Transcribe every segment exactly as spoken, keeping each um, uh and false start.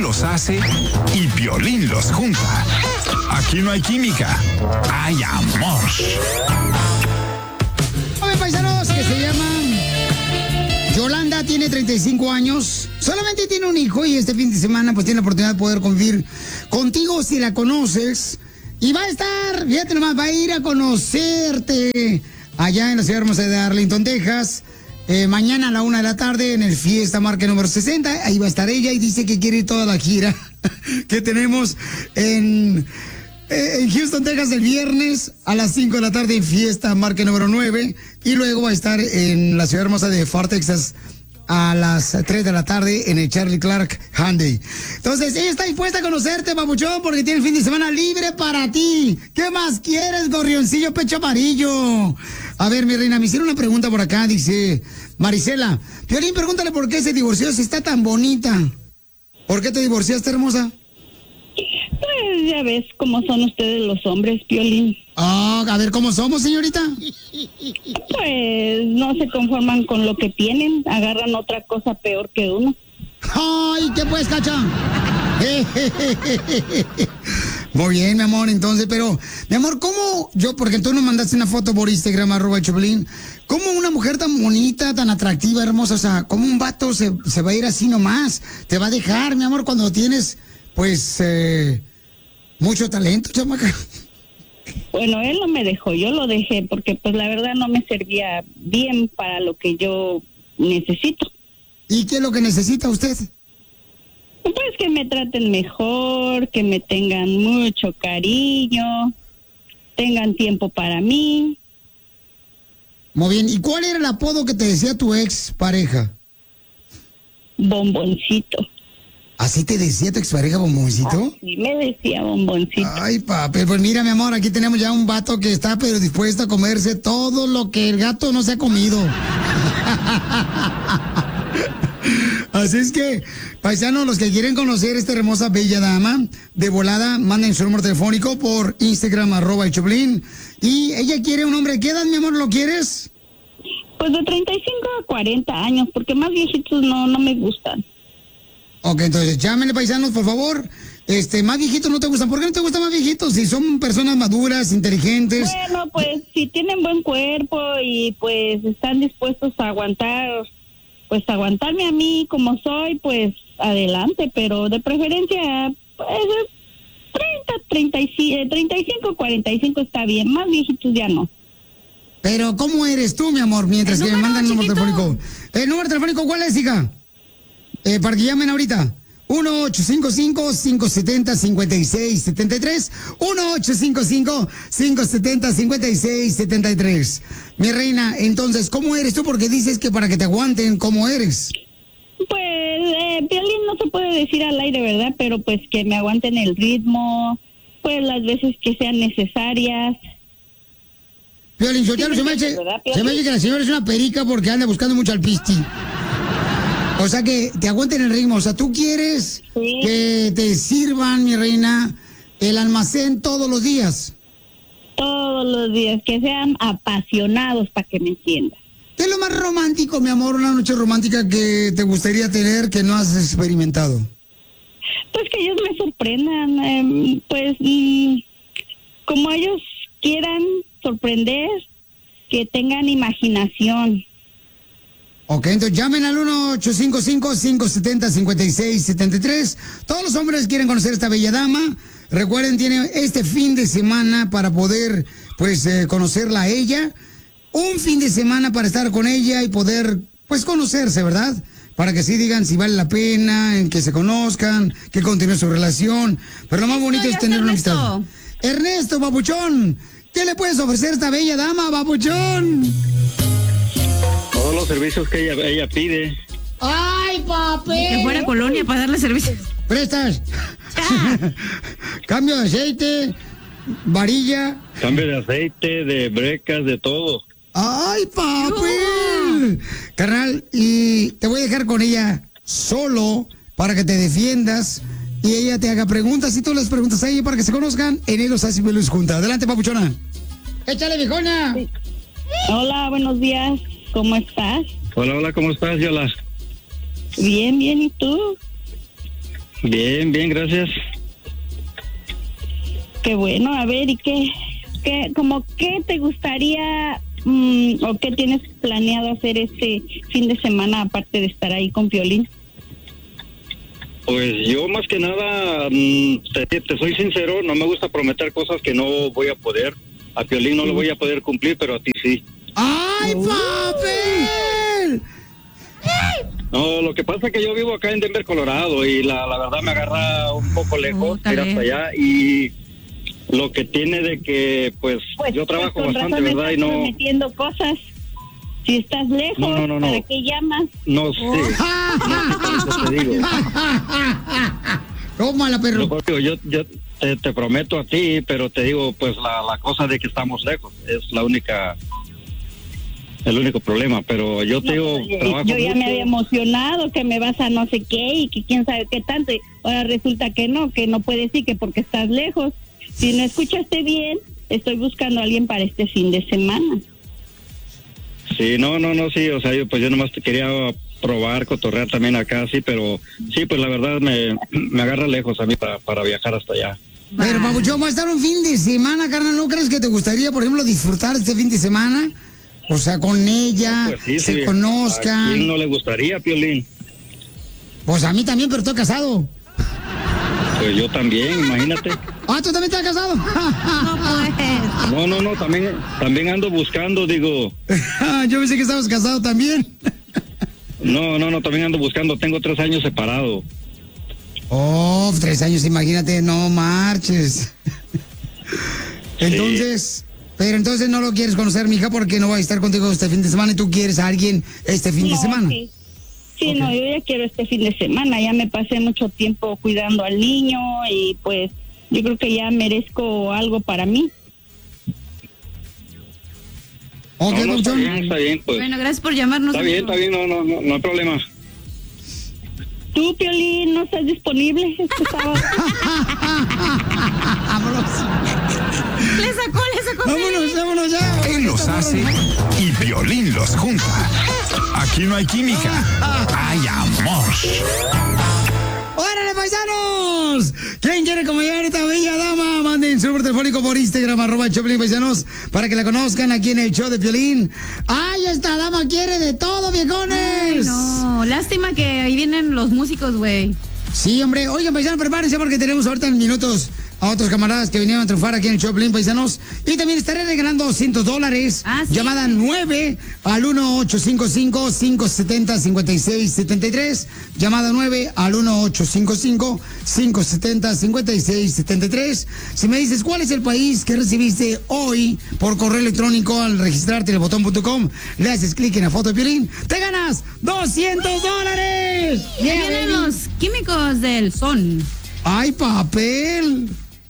los hace y Piolín los junta. Aquí no hay química, hay amor. Hola, paisanos, que se llaman Yolanda, tiene treinta y cinco años, solamente tiene un hijo y este fin de semana pues tiene la oportunidad de poder convivir contigo si la conoces. Y va a estar, fíjate nomás, va a ir a conocerte allá en la ciudad hermosa de Arlington, Texas. Eh, mañana a la una de la tarde en el Fiesta Market número sesenta. Ahí va a estar ella y dice que quiere ir toda la gira que tenemos en, eh, en Houston, Texas, el viernes a las cinco de la tarde en Fiesta Market número nueve. Y luego va a estar en la ciudad hermosa de Fort Texas a las tres de la tarde en el Charlie Clark Hyundai. Entonces, ella está dispuesta a conocerte, papuchón, porque tiene el fin de semana libre para ti. ¿Qué más quieres, gorrioncillo pecho amarillo? A ver, mi reina, me hicieron una pregunta por acá, dice Marisela. Piolín, pregúntale por qué se divorció si está tan bonita. ¿Por qué te divorciaste, hermosa? Pues ya ves cómo son ustedes los hombres, Piolín. Ah, a ver, ¿cómo somos, señorita? Pues no se conforman con lo que tienen, agarran otra cosa peor que uno. ¡Ay, qué pues, cacha! Muy bien, mi amor, entonces, pero, mi amor, ¿cómo yo, porque tú nos mandaste una foto por Instagram, arroba Choplin, cómo una mujer tan bonita, tan atractiva, hermosa, o sea, cómo un vato se, se va a ir así nomás, te va a dejar, mi amor, cuando tienes, pues, eh, mucho talento, chamaca? Bueno, él no me dejó, yo lo dejé porque pues la verdad no me servía bien para lo que yo necesito. ¿Y qué es lo que necesita usted? Pues que me traten mejor, que me tengan mucho cariño, tengan tiempo para mí. Muy bien, ¿y cuál era el apodo que te decía tu ex pareja? Bomboncito. ¿Así te decía tu expareja, Bomboncito? Sí, me decía Bomboncito. Ay, papi, pues mira, mi amor, aquí tenemos ya un vato que está pero dispuesto a comerse todo lo que el gato no se ha comido. Así es que, paisanos, los que quieren conocer a esta hermosa, bella dama, de volada, manden su número telefónico por Instagram, arroba el Choplin. Y ella quiere un hombre, ¿qué edad, mi amor, lo quieres? Pues de treinta y cinco a cuarenta años, porque más viejitos no, no me gustan. Ok, entonces llámenle, paisanos, por favor. Este, más viejitos no te gustan. ¿Por qué no te gustan más viejitos? Si son personas maduras, inteligentes. Bueno, pues si tienen buen cuerpo y pues están dispuestos a aguantar, pues aguantarme a mí como soy, pues adelante, pero de preferencia, pues treinta, treinta y cinco, treinta y cinco, cuarenta y cinco está bien, más viejitos ya no. Pero ¿cómo eres tú, mi amor? Mientras que me mandan el número telefónico. ¿El número telefónico cuál es, hija? Eh, para que llamen ahorita. uno ocho cinco cinco, cinco siete cero, cinco seis siete tres. uno ocho cinco cinco, cinco siete cero, cinco seis siete tres. Mi reina, entonces, ¿cómo eres tú? Porque dices que para que te aguanten, ¿cómo eres? Pues, eh, Piolín no se puede decir al aire, ¿verdad? Pero pues que me aguanten el ritmo, pues las veces que sean necesarias. Piolín, yo Sí, se me hace, se me hace que la señora es una perica porque anda buscando mucho al pisti. O sea, que te aguanten el ritmo. O sea, tú quieres sí. que te sirvan, mi reina, el almacén todos los días. Todos los días, que sean apasionados para que me entiendan. ¿Qué es lo más romántico, mi amor, una noche romántica que te gustaría tener que no has experimentado? Pues que ellos me sorprendan, eh, pues mm, como ellos quieran sorprender, que tengan imaginación. Ok, entonces llamen al uno ocho cinco cinco, cinco siete cero, cinco seis siete tres. Todos los hombres quieren conocer a esta bella dama. Recuerden, tiene este fin de semana para poder, pues, eh, conocerla a ella. Un fin de semana para estar con ella y poder, pues, conocerse, ¿verdad? Para que sí digan si vale la pena, en que se conozcan, que continúe su relación. Pero lo más bonito es tener una amistad. Ernesto, papuchón, ¿qué le puedes ofrecer a esta bella dama, papuchón? Todos los servicios que ella, ella pide. ¡Ay, papi! Que fuera Colonia para darle servicios. ¿Prestas? Cambio de aceite, varilla. Cambio de aceite, de brecas, de todo. ¡Ay, papi! Carnal, y te voy a dejar con ella solo para que te defiendas y ella te haga preguntas y tú les preguntas a ella para que se conozcan en el Los Asibelos juntas. Adelante, papuchona. ¡Échale, viejona! Sí. Hola, buenos días. ¿Cómo estás? Hola, hola, ¿cómo estás, Yola? Bien, bien, ¿y tú? Bien, bien, gracias. Qué bueno, a ver, ¿y qué, qué como qué te gustaría mmm, o qué tienes planeado hacer este fin de semana aparte de estar ahí con Piolín? Pues yo más que nada, te, te soy sincero, no me gusta prometer cosas que no voy a poder. A Piolín no lo voy a poder cumplir, pero a ti sí. ¡Ay, papel! No, lo que pasa es que yo vivo acá en Denver, Colorado, y la, la verdad me agarra un poco lejos Oh, ir hasta allá, y lo que tiene de que, pues, Pues yo trabajo pues, con bastante, razón ¿verdad? Y estás no, prometiendo cosas. Si estás lejos, No, no, no, no. ¿para qué llamas? no sé, no sé, por eso te digo. Tómala, perro. Yo, digo, yo, yo te, te prometo a ti, pero te digo, pues, la, la cosa de que estamos lejos es la única, el único problema, pero yo te digo, Yo, trabajo yo ya mucho. me había emocionado que me vas a no sé qué y que quién sabe qué tanto. Y ahora resulta que no, que no puedes ir, que porque estás lejos. Si no escuchaste bien, estoy buscando a alguien para este fin de semana. Sí, no, no, no, sí, o sea, yo, pues yo nomás te quería probar, cotorrear también acá, sí, pero sí, pues la verdad me, me agarra lejos a mí para, para viajar hasta allá. Pero, papuchón, va a estar un fin de semana, carnal. ¿No crees que te gustaría, por ejemplo, disfrutar este fin de semana? O sea, con ella, Pues sí, se sí. conozcan. ¿A quién no le gustaría, Piolín? Pues a mí también, pero estoy casado. Pues yo también, imagínate. Ah, ¿tú también estás casado? No, pues. No, no, no, también, también ando buscando, digo. Yo pensé que estabas casado también. No, no, no, también ando buscando, tengo tres años separado. Oh, tres años, imagínate, no marches. Entonces, pero entonces no lo quieres conocer, mija, porque no va a estar contigo este fin de semana y tú quieres a alguien este fin de No, semana. Sí, sí Ok. no, yo ya quiero este fin de semana. Ya me pasé mucho tiempo cuidando al niño y pues yo creo que ya merezco algo para mí. Ok, No, no, está papuchón. bien, está bien, pues. Bueno, gracias por llamarnos. Está bien, amigo. está bien, no, no, no, no hay problema. ¿Tú, Piolín, no estás disponible este sábado? Vámonos. Le sacó, le sacó. Vámonos, vámonos ya. Él los hace y Piolín los junta. Aquí no hay química, hay amor. ¡Órale, paisanos! ¿Quién quiere acompañar a esta bella dama? Manden su número telefónico por Instagram, arroba Choplin Paisanos, para que la conozcan aquí en el show de Piolín. ¡Ay, esta dama quiere de todo, viejones! No, lástima que ahí vienen los músicos, güey. Sí, hombre. Oigan, paisanos, prepárense porque tenemos ahorita en minutos a otros camaradas que vinieron a triunfar aquí en el Choplin, paisanos. Y también estaré regalando doscientos dólares. Ah, sí. Llamada nueve al uno ocho cinco cinco, cinco siete cero, cinco seis siete tres. Llamada nueve al uno ocho cinco cinco, cinco siete cero, cinco seis siete tres. Si me dices cuál es el país que recibiste hoy por correo electrónico al registrarte en el botón punto com, le haces clic en la foto de Piolín, te ganas doscientos dólares. Y ahí Yeah, vienen baby. los químicos del son. ¡Ay, papel!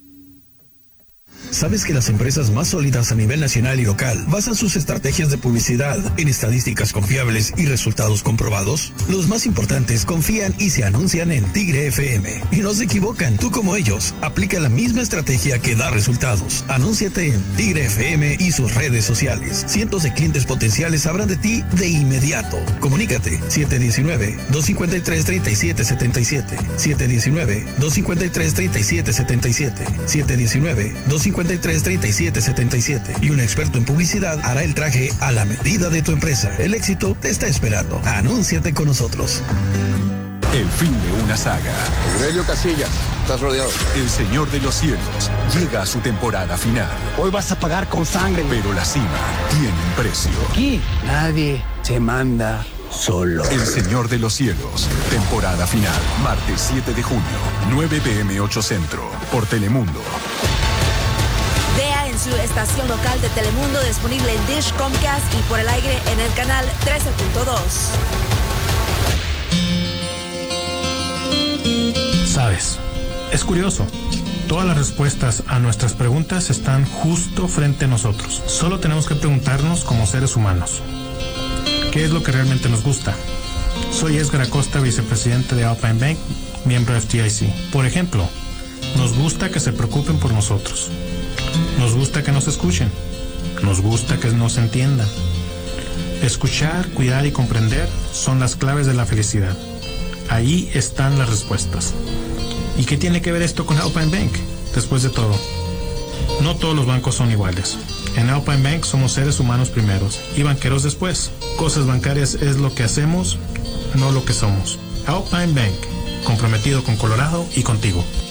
¿Sabes que las empresas más sólidas a nivel nacional y local basan sus estrategias de publicidad en estadísticas confiables y resultados comprobados? Los más importantes confían y se anuncian en Tigre F M. Y no se equivocan, tú como ellos, aplica la misma estrategia que da resultados. Anúnciate en Tigre F M y sus redes sociales. Cientos de clientes potenciales sabrán de ti de inmediato. Comunícate siete uno nueve, dos cinco tres, tres siete siete siete, siete uno nueve, dos cinco tres, tres siete siete siete, siete uno nueve, dos cinco tres, tres siete siete siete y un experto en publicidad hará el traje a la medida de tu empresa. El éxito te está esperando. Anúnciate con nosotros. El fin de una saga. Aurelio Casillas, estás rodeado. El Señor de los Cielos llega a su temporada final. Hoy vas a pagar con sangre. Pero la cima tiene un precio. Aquí nadie se manda solo. El Señor de los Cielos, temporada final. Martes siete de junio, nueve p m ocho Centro, por Telemundo. Vea en su estación local de Telemundo, disponible en Dish, Comcast y por el aire en el canal trece punto dos. Sabes, es curioso. Todas las respuestas a nuestras preguntas están justo frente a nosotros. Solo tenemos que preguntarnos como seres humanos. ¿Qué es lo que realmente nos gusta? Soy Edgar Acosta, vicepresidente de Alpine Bank, miembro de F D I C. Por ejemplo, nos gusta que se preocupen por nosotros. Nos gusta que nos escuchen. Nos gusta que nos entiendan. Escuchar, cuidar y comprender son las claves de la felicidad. Ahí están las respuestas. ¿Y qué tiene que ver esto con Alpine Bank? Después de todo, no todos los bancos son iguales. En Alpine Bank somos seres humanos primeros y banqueros después. Cosas bancarias es lo que hacemos, no lo que somos. Alpine Bank, comprometido con Colorado y contigo.